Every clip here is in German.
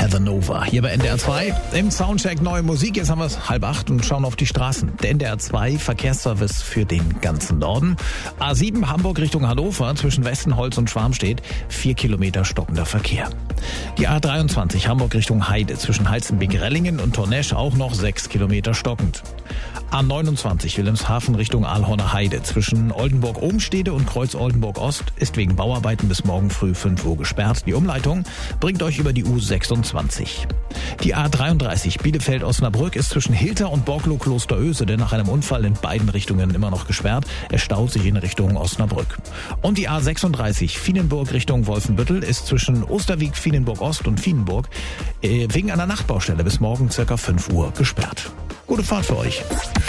Heather Nova hier bei NDR 2. Im Soundcheck neue Musik. Jetzt haben wir es 7:30 und schauen auf die Straßen. Der NDR 2 Verkehrsservice für den ganzen Norden. A7 Hamburg Richtung Hannover zwischen Westenholz und Schwarmstedt. 4 Kilometer stockender Verkehr. Die A23 Hamburg Richtung Heide zwischen Heizenbeek-Rellingen und Tornesch auch noch 6 Kilometer stockend. A29 Wilhelmshaven Richtung Aalhorner Heide zwischen Oldenburg-Obenstede und Kreuz Oldenburg-Ost ist wegen Bauarbeiten bis morgen früh 5 Uhr gesperrt. Die Umleitung bringt euch über die U26. Die A33 Bielefeld-Osnabrück ist zwischen Hilter und Borglo-Klosterösede nach einem Unfall in beiden Richtungen immer noch gesperrt. Es staut sich in Richtung Osnabrück. Und die A36 Vienenburg Richtung Wolfenbüttel ist zwischen Osterwieck, Vienenburg-Ost und Vienenburg wegen einer Nachtbaustelle bis morgen ca. 5 Uhr gesperrt. Gute Fahrt für euch.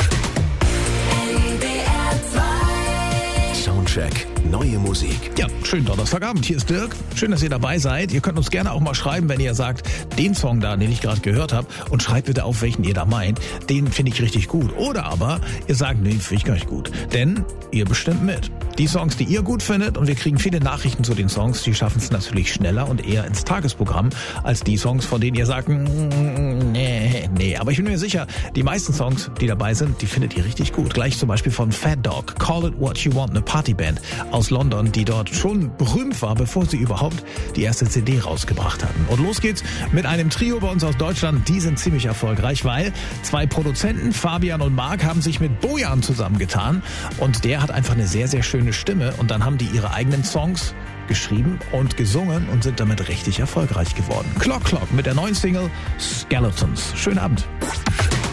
Soundcheck, neue Musik. Ja, schönen Donnerstagabend. Hier ist Dirk. Schön, dass ihr dabei seid. Ihr könnt uns gerne auch mal schreiben, wenn ihr sagt, den Song da, den ich gerade gehört habe, und schreibt bitte auf, welchen ihr da meint. Den finde ich richtig gut. Oder aber ihr sagt, nee, finde ich gar nicht gut. Denn ihr bestimmt mit. Die Songs, die ihr gut findet, und wir kriegen viele Nachrichten zu den Songs, die schaffen es natürlich schneller und eher ins Tagesprogramm als die Songs, von denen ihr sagt, nee. Aber ich bin mir sicher, die meisten Songs, die dabei sind, die findet ihr richtig gut. Gleich zum Beispiel von Fat Dog, Call It What You Want, eine Partyband aus London, die dort schon berühmt war, bevor sie überhaupt die erste CD rausgebracht hatten. Und los geht's mit einem Trio bei uns aus Deutschland. Die sind ziemlich erfolgreich, weil 2 Produzenten, Fabian und Marc, haben sich mit Bojan zusammengetan. Und der hat einfach eine sehr, sehr schöne Stimme. Und dann haben die ihre eigenen Songs geschrieben und gesungen und sind damit richtig erfolgreich geworden. Clock Clock mit der neuen Single Skeletons. Schönen Abend.